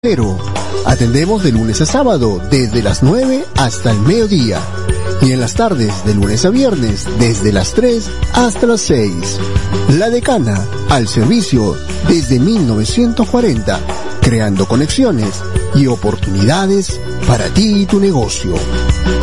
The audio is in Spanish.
Pero atendemos de lunes a sábado desde las 9 hasta el mediodía y en las tardes de lunes a viernes desde las 3 hasta las 6. La Decana, al servicio desde 1940, creando conexiones y oportunidades para ti y tu negocio.